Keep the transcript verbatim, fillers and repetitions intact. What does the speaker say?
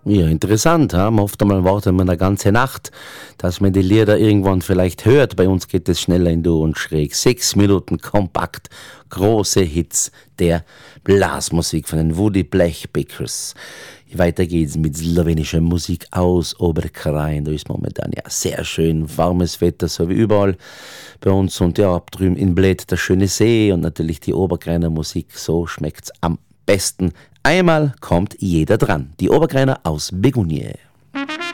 Ja, interessant. Ha? Oft einmal wartet man eine ganze Nacht, dass man die Lieder irgendwann vielleicht hört. Bei uns geht es schneller in Du und Schräg. Sechs Minuten kompakt, große Hits der Blasmusik von den Woody Blechbeckers. Weiter geht's mit slowenischer Musik aus Oberkrain. Da ist momentan ja sehr schön warmes Wetter, so wie überall bei uns. Und ja, ab drüben in Bled der schöne See und natürlich die Oberkrainer Musik. So schmeckt's am besten. Einmal kommt jeder dran. Die Oberkrainer aus Begounier.